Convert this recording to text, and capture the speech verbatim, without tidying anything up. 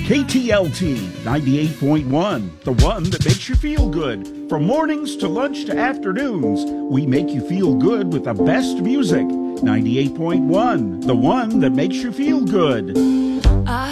K T L T ninety-eight point one, the one that makes you feel good. From mornings to lunch to afternoons, we make you feel good with the best music. ninety-eight point one, the one that makes you feel good.